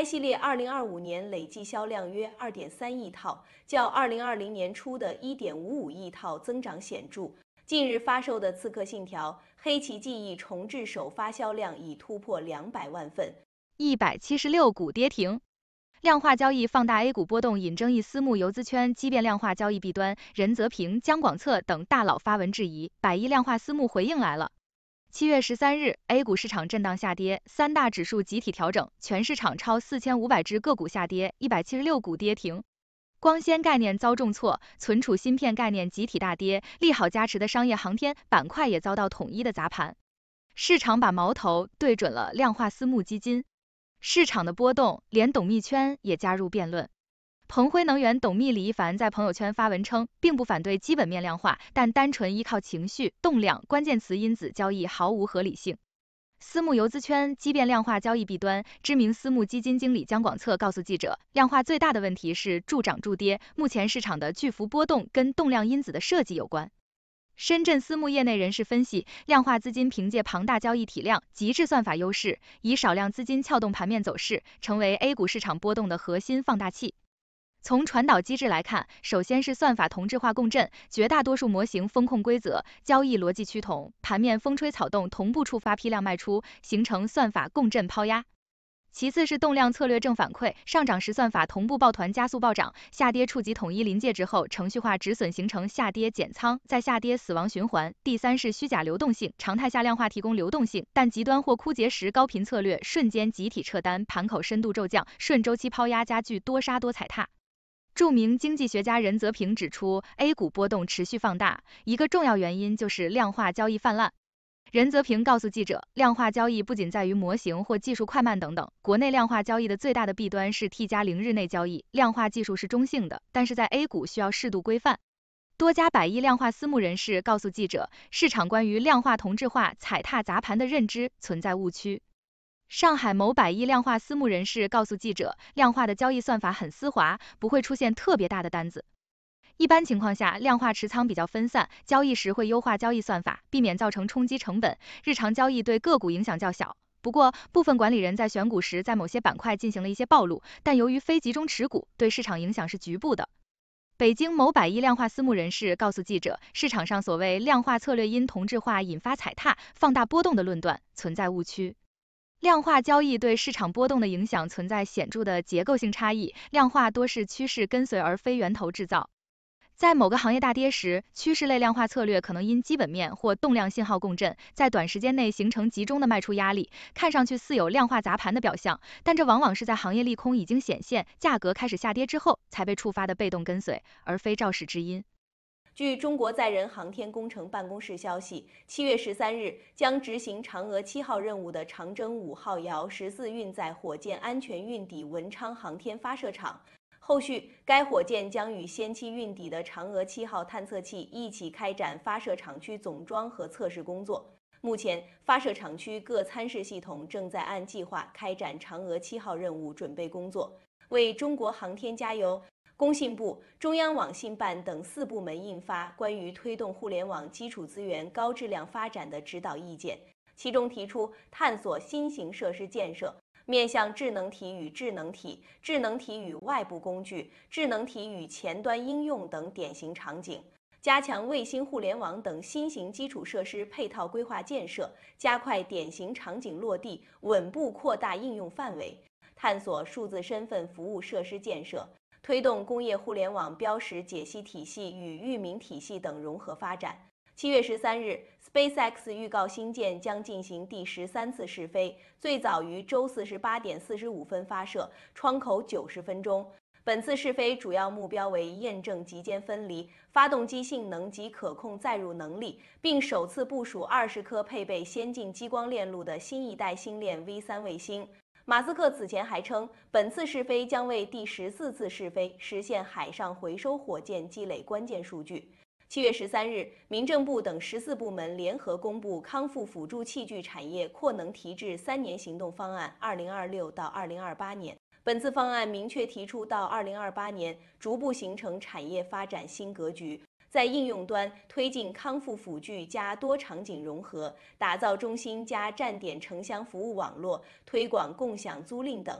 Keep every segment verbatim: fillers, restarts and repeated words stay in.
该系列二零二五年累计销量约二点三亿套，较二零二零年初的一点五五亿套增长显著。近日发售的《刺客信条：黑旗记忆》重置首发销量已突破两百万份， 一百七十六股跌停。量化交易放大 A 股波动引争议，私募游资圈激变量化交易弊端，任泽平、姜广策等大佬发文质疑，百亿量化私募回应来了。七月十三日 ，A 股市场震荡下跌，三大指数集体调整，全市场超四千五百只个股下跌，一百七十六股跌停。光纤概念遭重挫，存储芯片概念集体大跌，利好加持的商业航天板块也遭到统一的砸盘。市场把矛头对准了量化私募基金。市场的波动，连董秘圈也加入辩论。鹏辉能源董秘李一凡在朋友圈发文称，并不反对基本面量化，但单纯依靠情绪、动量、关键词因子交易毫无合理性。私募游资圈激变量化交易弊端，知名私募基金经理姜广策告诉记者，量化最大的问题是助涨助跌，目前市场的巨幅波动跟动量因子的设计有关。深圳私募业内人士分析，量化资金凭借庞大交易体量、极致算法优势，以少量资金撬动盘面走势，成为 A 股市场波动的核心放大器。从传导机制来看，首先是算法同质化共振，绝大多数模型风控规则、交易逻辑趋同，盘面风吹草动同步触发批量卖出，形成算法共振抛压。其次是动量策略正反馈，上涨时算法同步抱团加速暴涨，下跌触及统一临界值后，程序化止损形成下跌减仓，再下跌死亡循环。第三是虚假流动性，常态下量化提供流动性，但极端或枯竭时高频策略瞬间集体撤单，盘口深度骤降，顺周期抛压加剧多杀多踩踏。著名经济学家任泽平指出 ，A 股波动持续放大，一个重要原因就是量化交易泛滥。任泽平告诉记者，量化交易不仅在于模型或技术快慢等等，国内量化交易的最大的弊端是 T 加零日内交易，量化技术是中性的，但是在 A 股需要适度规范。多家百亿量化私募人士告诉记者，市场关于量化同质化踩踏砸盘的认知存在误区。上海某百亿量化私募人士告诉记者，量化的交易算法很丝滑，不会出现特别大的单子。一般情况下，量化持仓比较分散，交易时会优化交易算法，避免造成冲击成本，日常交易对个股影响较小。不过，部分管理人在选股时在某些板块进行了一些暴露，但由于非集中持股，对市场影响是局部的。北京某百亿量化私募人士告诉记者，市场上所谓量化策略因同质化引发踩踏、放大波动的论断存在误区。量化交易对市场波动的影响存在显著的结构性差异，量化多是趋势跟随而非源头制造。在某个行业大跌时，趋势类量化策略可能因基本面或动量信号共振，在短时间内形成集中的卖出压力，看上去似有量化砸盘的表象，但这往往是在行业利空已经显现，价格开始下跌之后才被触发的被动跟随，而非肇事之因。 据中国载人航天工程办公室消息，七月十三日将执行嫦娥七号任务的长征五号遥十四运载火箭安全运抵文昌航天发射场。后续，该火箭将与先期运抵的嫦娥七号探测器一起开展发射场区总装和测试工作。目前，发射场区各参试系统正在按计划开展嫦娥七号任务准备工作。为中国航天加油，工信部、中央网信办等四部门印发关于推动互联网基础资源高质量发展的指导意见，其中提出探索新型设施建设，面向智能体与智能体、智能体与外部工具、智能体与前端应用等典型场景，加强卫星互联网等新型基础设施配套规划建设，加快典型场景落地，稳步扩大应用范围，探索数字身份服务设施建设，推动工业互联网标识解析体系与域名体系等融合发展。七月十三日 ，SpaceX 预告星舰将进行第十三次试飞，最早于周四十八点四十五分发射，窗口九十分钟。本次试飞主要目标为验证极间分离、发动机性能及可控载入能力，并首次部署二十颗配备先进激光链路的新一代星链 V 三卫星。马斯克此前还称，本次试飞将为第十四次试飞实现海上回收火箭积累关键数据。七月十三日，民政部等十四部门联合公布康复辅助器具产业扩能提质三年行动方案（二零二六到二零二八年）。本次方案明确提出，到二零二八年逐步形成产业发展新格局，在应用端推进康复辅具加多场景融合，打造中心加站点城乡服务网络，推广共享租赁等。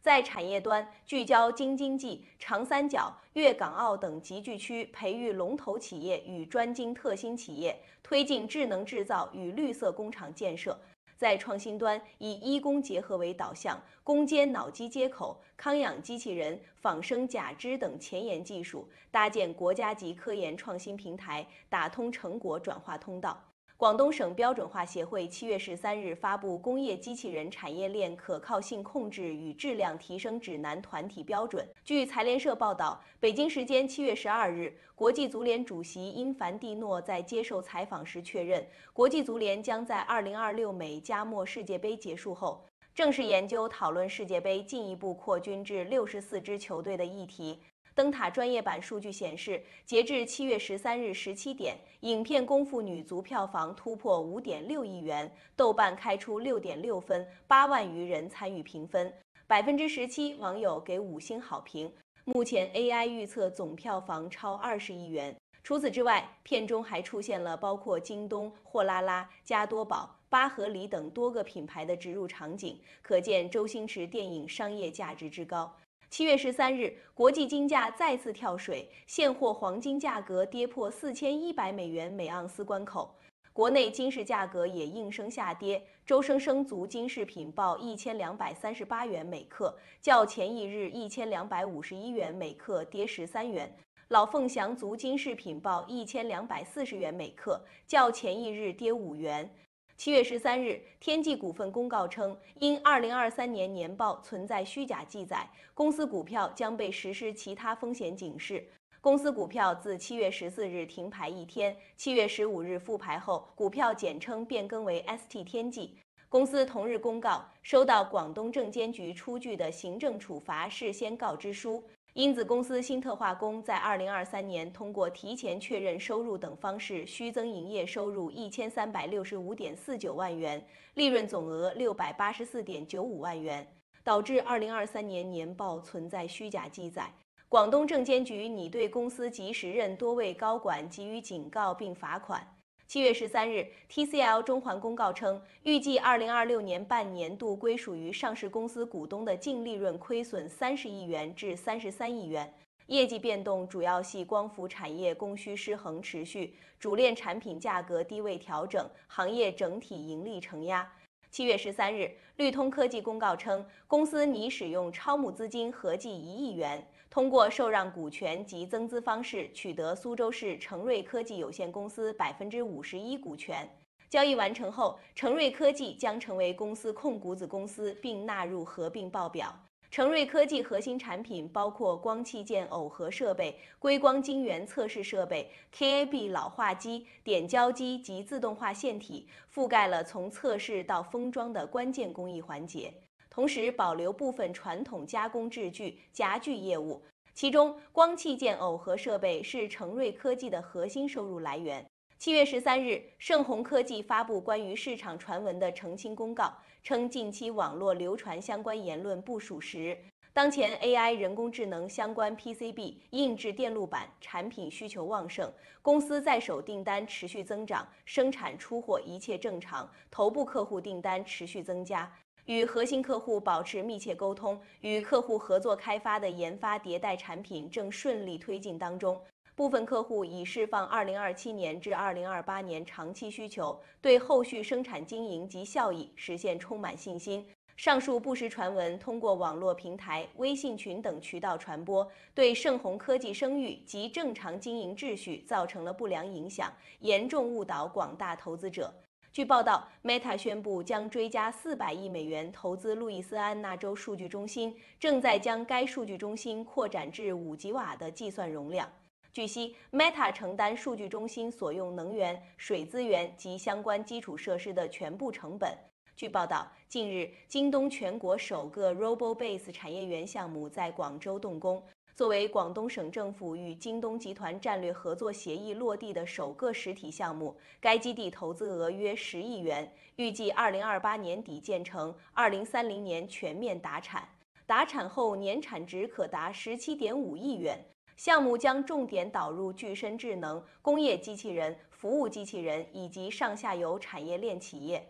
在产业端聚焦京津冀、长三角、粤港澳等集聚区，培育龙头企业与专精特新企业，推进智能制造与绿色工厂建设。在创新端，以医工结合为导向，攻坚脑机接口、康养机器人、仿生假肢等前沿技术，搭建国家级科研创新平台，打通成果转化通道。广东省标准化协会七月十三日发布《工业机器人产业链可靠性控制与质量提升指南》团体标准。据财联社报道，北京时间七月十二日，国际足联主席因凡蒂诺在接受采访时确认，国际足联将在二零二六美加墨世界杯结束后，正式研究讨论世界杯进一步扩军至六十四支球队的议题。灯塔专业版数据显示，截至七月十三日十七点，影片《功夫》女足票房突破五点六亿元，豆瓣开出六点六分，八万余人参与评分，百分之十七网友给五星好评。目前 A I 预测总票房超二十亿元。除此之外，片中还出现了包括京东、货拉拉、加多宝、巴合里等多个品牌的植入场景，可见周星驰电影商业价值之高。七月十三日，国际金价再次跳水，现货黄金价格跌破四千一百美元每盎司关口。国内金饰价格也应声下跌，周生生族金饰品报一千两百三十八元每克，较前一日一千两百五十一元每克跌十三元。老凤祥族金饰品报一千两百四十元每克，较前一日跌五元。七月十三日，天际股份公告称，因二零二三年年报存在虚假记载，公司股票将被实施其他风险警示。公司股票自七月十四日停牌一天，七月十五日复牌后，股票简称变更为 S T 天际。公司同日公告，收到广东证监局出具的行政处罚事先告知书。因子公司新特化工在二零二三年通过提前确认收入等方式虚增营业收入一千三百六十五点四九万元，利润总额六百八十四点九五万元，导致二零二三年年报存在虚假记载。广东证监局拟对公司及时任多位高管给予警告并罚款。七月十三日 ，T C L 中环公告称，预计二零二六年半年度归属于上市公司股东的净利润亏损三十亿元至三十三亿元。业绩变动主要系光伏产业供需失衡持续，主链产品价格低位调整，行业整体盈利承压。七月十三日，绿通科技公告称，公司拟使用超募资金合计一亿元，通过受让股权及增资方式取得苏州市成瑞科技有限公司百分之五十一股权。交易完成后，成瑞科技将成为公司控股子公司，并纳入合并报表。成瑞科技核心产品包括光器件耦合设备、硅光晶圆测试设备、K A B 老化机、点胶机及自动化线体，覆盖了从测试到封装的关键工艺环节。同时保留部分传统加工制具、夹具业务，其中光器件耦合设备是成瑞科技的核心收入来源。七月十三日，盛虹科技发布关于市场传闻的澄清公告，称近期网络流传相关言论不属实。当前 A I 人工智能相关 P C B 硬质电路板产品需求旺盛，公司在手订单持续增长，生产出货一切正常，头部客户订单持续增加。与核心客户保持密切沟通，与客户合作开发的研发迭代产品正顺利推进当中。部分客户已释放二零二七年至二零二八年长期需求，对后续生产经营及效益实现充满信心。上述不实传闻通过网络平台、微信群等渠道传播，对盛虹科技声誉及正常经营秩序造成了不良影响，严重误导广大投资者。据报道 ，Meta 宣布将追加四百亿美元投资路易斯安那州数据中心，正在将该数据中心扩展至五吉瓦的计算容量。据悉 ，Meta 承担数据中心所用能源、水资源及相关基础设施的全部成本。据报道，近日，京东全国首个 RoboBase 产业园项目在广州动工。作为广东省政府与京东集团战略合作协议落地的首个实体项目，该基地投资额约十亿元，预计二零二八年底建成，二零三零年全面达产。达产后年产值可达十七点五亿元。项目将重点导入具身智能、工业机器人、服务机器人以及上下游产业链企业。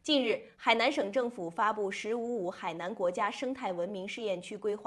近日，海南省政府发布“十五五”海南国家生态文明试验区规划。